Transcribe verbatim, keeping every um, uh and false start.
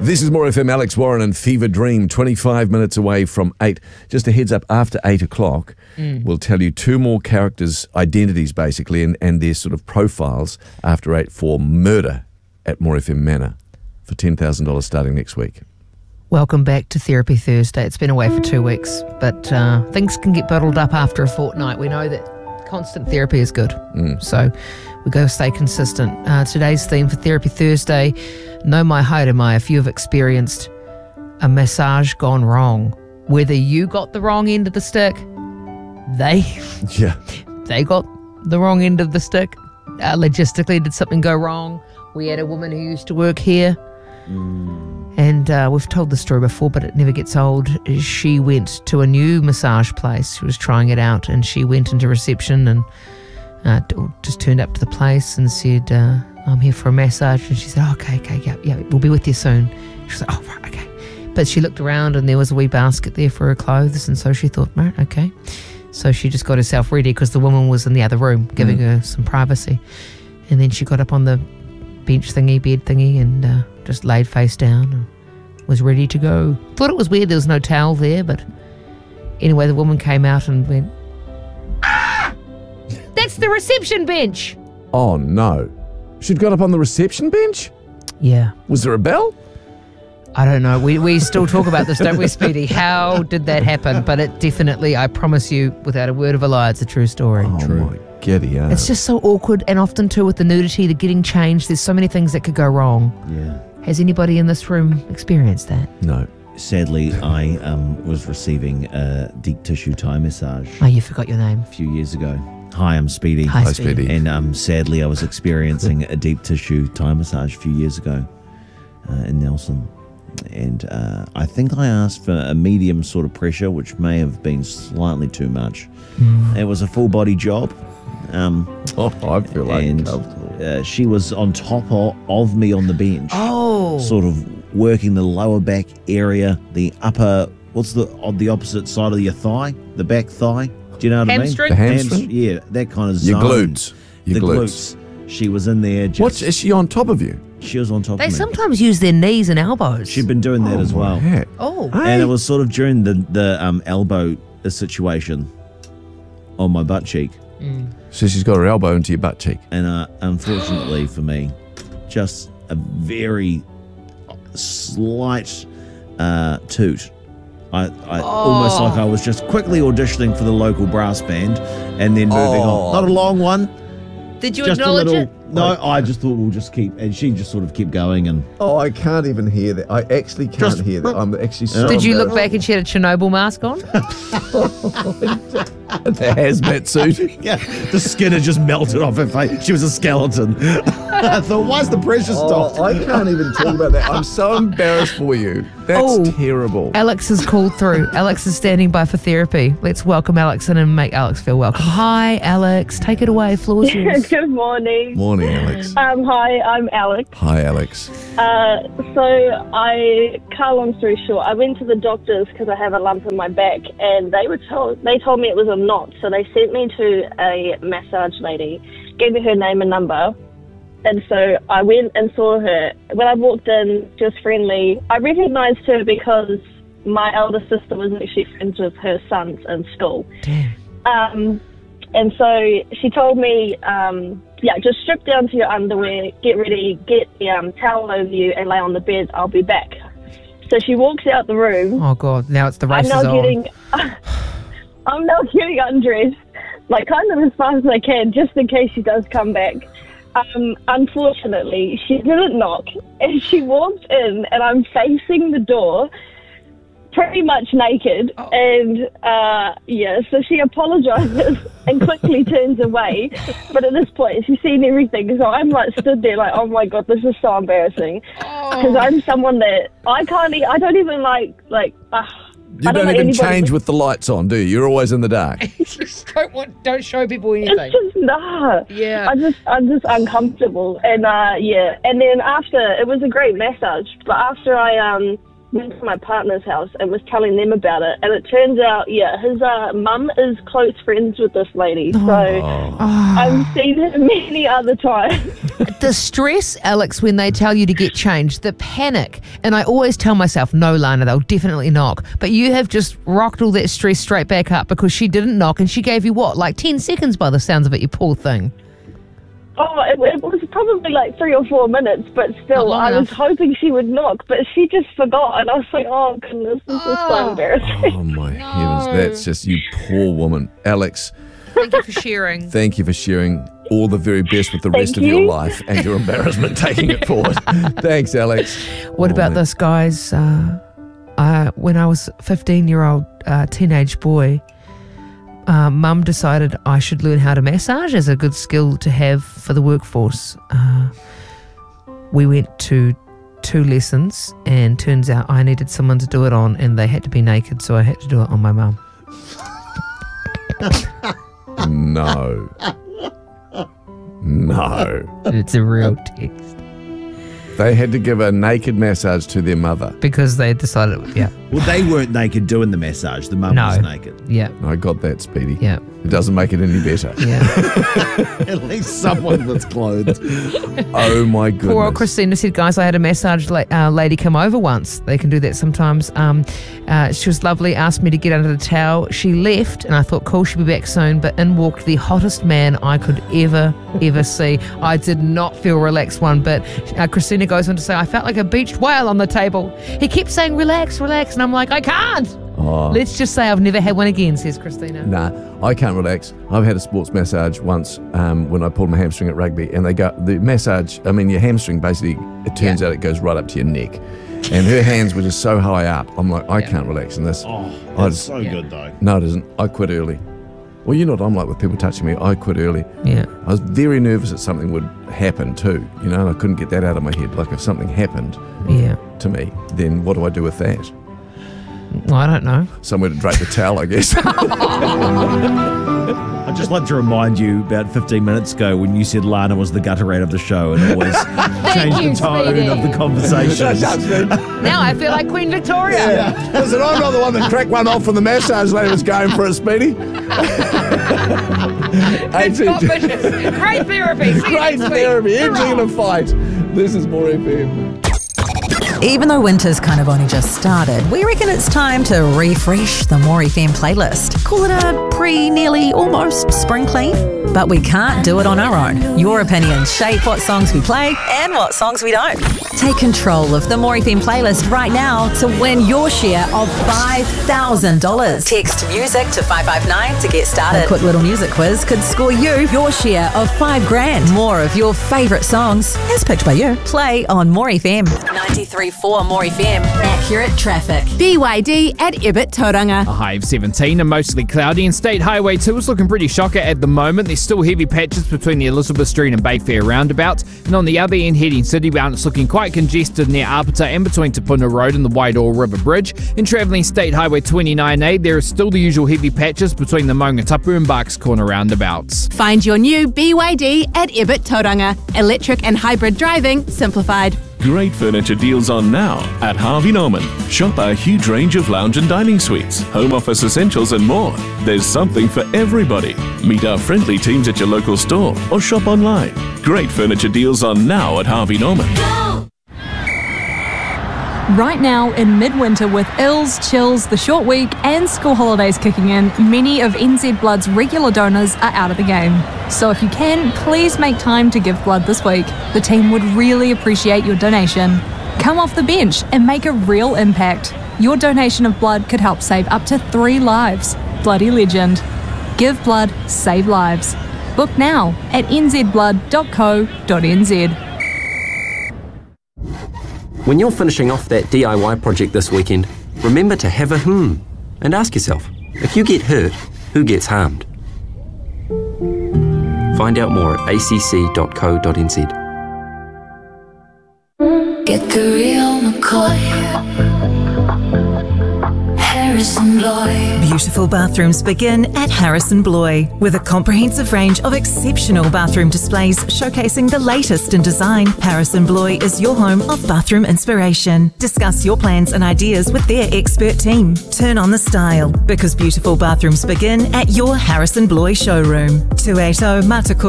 This is More F M, Alex Warren and Fever Dream, twenty-five minutes away from eight. Just a heads up, after eight o'clock, mm. we'll tell you two more characters' identities, basically, and, and their sort of profiles after eight for murder at More F M Manor for ten thousand dollars starting next week. Welcome back to Therapy Thursday. It's been away for two weeks, but uh, things can get bottled up after a fortnight. We know that constant therapy is good, mm. so we've got to stay consistent. Uh, today's theme for Therapy Thursday, know my height, am I? If you have experienced a massage gone wrong, whether you got the wrong end of the stick, they, yeah. they got the wrong end of the stick. Uh, logistically, did something go wrong? We had a woman who used to work here. Mm. And uh, we've told the story before, but it never gets old. She went to a new massage place. She was trying it out, and she went into reception and uh, just turned up to the place and said, uh, I'm here for a massage. And she said, oh, okay, okay, yeah, yeah, we'll be with you soon. She was like, oh, right, okay. But she looked around and there was a wee basket there for her clothes, and so she thought, right, okay. So she just got herself ready because the woman was in the other room giving mm. her some privacy. And then she got up on the bench thingy, bed thingy, and uh, just laid face down and was ready to go. Thought it was weird there was no towel there, but anyway, the woman came out and went, ah! That's the reception bench. Oh, no. She'd got up on the reception bench? Yeah. Was there a bell? I don't know. We we still talk about this, don't we, Speedy? How did that happen? But it definitely, I promise you, without a word of a lie, it's a true story. Oh, true. my giddy aunt. It's just so awkward, and often too with the nudity, the getting changed, there's so many things that could go wrong. Yeah. Has anybody in this room experienced that? No. Sadly, I um, was receiving a deep tissue Thai massage. Oh, you forgot your name. A few years ago. Hi, I'm Speedy. Hi, Hi Speedy. Speedy. And um, sadly, I was experiencing a deep tissue Thai massage a few years ago uh, in Nelson. And uh, I think I asked for a medium sort of pressure, which may have been slightly too much. Mm. It was a full body job. Um, oh, I feel like and uh, she was on top of, of me on the bench. Oh. Sort of working the lower back area, the upper, what's the on the opposite side of your thigh? The back thigh? Do you know what hamstring? I mean? The hamstring? Hamstring? Yeah, that kind of zone. Your glutes. Your the glutes. glutes. She was in there. Just, What, is she on top of you? She was on top They of me. sometimes use their knees and elbows. She'd been doing that Oh, as my well. heck. Oh. Hey. And it was sort of during the, the um, elbow situation on my butt cheek. Mm. So she's got her elbow into your butt cheek. And uh, unfortunately for me, just a very slight uh, toot. I, I Oh. almost like I was just quickly auditioning for the local brass band and then moving Oh. on. Not a long one. Did you Just a acknowledge little. it? No, I just thought we'll just keep, and she just sort of kept going, and Oh, I can't even hear that. I actually can't Just- hear that. I'm actually so Did you look embarrassed. back and she had a Chernobyl mask on? The hazmat suit. yeah, the skin had just melted off her face. She was a skeleton. I thought, why's the pressure stopped? Oh, I can't even talk about that. I'm so embarrassed for you. That's Oh. terrible. Alex has called through. Alex is standing by for therapy. Let's welcome Alex in and make Alex feel welcome. Hi, Alex. Take it away. Floor's yours. Good morning. Morning, Alex. Um, hi, I'm Alex. Hi, Alex. Uh, so I, cut a long story short, I went to the doctors because I have a lump in my back, and they were told they told me it was a knot. So they sent me to a massage lady, gave me her name and number, and so I went and saw her. When I walked in, she was friendly. I recognised her because my elder sister was actually friends with her sons in school. Damn. Um, and so she told me, um, yeah, just strip down to your underwear, get ready, get the um, towel over you and lay on the bed. I'll be back. So she walks out the room. Oh, God. Now it's the race I'm is now on. getting, I'm now getting undressed, like kind of as fast as I can, just in case she does come back. Um, unfortunately, she didn't knock, and she walked in, and I'm facing the door, pretty much naked, Oh. and uh, yeah, so she apologizes and quickly turns away. But at this point, she's seen everything, so I'm like stood there, like, oh my god, this is so embarrassing, because Oh. I'm someone that I can't, e- I don't even like, like. Uh, You I don't, like even anybody- change with the lights on, do you? You're always in the dark. Just don't want, don't show people anything. It's just nah. Yeah. I just I'm just uncomfortable, and uh, yeah. And then after, it was a great massage, but after I um went to my partner's house and was telling them about it. And it turns out, yeah, his uh, mum is close friends with this lady. So Oh. I've seen her many other times. The stress, Alex, when they tell you to get changed, the panic. And I always tell myself, no, Lana, they'll definitely knock. But you have just rocked all that stress straight back up because she didn't knock and she gave you what, like ten seconds by the sounds of it, you poor thing. Oh, it, it was probably like three or four minutes, but still, long I was enough. hoping she would knock, but she just forgot, and I was like, oh, goodness, this is so Oh. embarrassing. Oh, my heavens. That's just you poor woman. Alex, Thank you for sharing. thank you for sharing all the very best with the Thank rest of you. your life and your embarrassment taking it forward. Thanks, Alex. What Oh, about man. this, guys? Uh, uh, when I was a fifteen-year-old uh, teenage boy, uh, Mum decided I should learn how to massage as a good skill to have for the workforce. Uh, we went to two lessons, and turns out I needed someone to do it on, and they had to be naked, so I had to do it on my mum. No. No. It's a real text. They had to give a naked massage to their mother. Because they decided, yeah, Well, they weren't naked doing the massage. The mum No. was naked. yeah, I got that, Speedy. yeah, It doesn't make it any better. yeah. At least someone was clothed. Oh, my goodness. Poor old Christina said, guys, I had a massage la- uh, lady come over once. They can do that sometimes. Um, uh, she was lovely, asked me to get under the towel. She left, and I thought, cool, she'll be back soon. But in walked the hottest man I could ever, ever see. I did not feel relaxed one bit. Uh, Christina goes on to say, I felt like a beached whale on the table. He kept saying, relax, relax. And I'm like, I can't. Oh. Let's just say I've never had one again, says Christina. Nah, I can't relax. I've had a sports massage once um, when I pulled my hamstring at rugby, and they go the massage. I mean, your hamstring basically. It turns Yeah. out it goes right up to your neck, and her hands were just so high up. I'm like, I Yeah. can't relax in this. Oh, I that's just- so Yeah. good, though. No, it isn't. I quit early. Well, you know what I'm like with people touching me. I quit early. Yeah. I was very nervous that something would happen too. You know, and I couldn't get that out of my head. Like if something happened Yeah. to me, then what do I do with that? Well, I don't know. Somewhere to drape the towel, I guess. I'd just like to remind you about fifteen minutes ago when you said Lana was the gutter rat of the show and always changed you, the tone Speedy. of the conversation. Now I feel like Queen Victoria. Listen, I'm not the one that cracked one off when the massage lady was going for it, Speedy. It's not vicious. Great therapy. See you Great next week. therapy, ending in Hurrah. a fight. This is More F M. Even though winter's kind of only just started, we reckon it's time to refresh the More F M playlist. Call it a pre, nearly, almost spring clean. But we can't do it on our own. Your opinions shape what songs we play and what songs we don't. Take control of the More F M playlist right now to win your share of five thousand dollars. Text music to five five nine to get started. A quick little music quiz could score you your share of five grand. More of your favourite songs, as picked by you. Play on More F M. ninety-three point four More F M. Accurate traffic. B Y D at Ibit Tauranga. A high of seventeen and mostly cloudy, and State Highway two is looking pretty shocker at the moment. There's still heavy patches between the Elizabeth Street and Bayfair roundabout, and on the other end heading citybound it's looking quite congested near Apata and between Te Puna Road and the Waidoa River Bridge. In travelling State Highway twenty-nine A, there is still the usual heavy patches between the Maungatapu and Barks Corner roundabouts. Find your new B Y D at Ibit Tauranga. Electric and hybrid driving simplified. Great furniture deals on now at Harvey Norman. Shop our huge range of lounge and dining suites, home office essentials and more. There's something for everybody. Meet our friendly teams at your local store or shop online. Great furniture deals on now at Harvey Norman. Right now, in midwinter, with ills, chills, the short week, and school holidays kicking in, many of N Z Blood's regular donors are out of the game. So if you can, please make time to give blood this week. The team would really appreciate your donation. Come off the bench and make a real impact. Your donation of blood could help save up to three lives. Bloody legend. Give blood, save lives. Book now at n z blood dot co dot n z. When you're finishing off that D I Y project this weekend, remember to have a hmm and ask yourself, if you get hurt, who gets harmed? Find out more at a c c dot co dot n z. Get the real McCoy. Harry Harrison Bloy. Beautiful bathrooms begin at Harrison Bloy, with a comprehensive range of exceptional bathroom displays showcasing the latest in design. Harrison Bloy is your home of bathroom inspiration. Discuss your plans and ideas with their expert team. Turn on the style, because beautiful bathrooms begin at your Harrison Bloy showroom. two eighty Matakura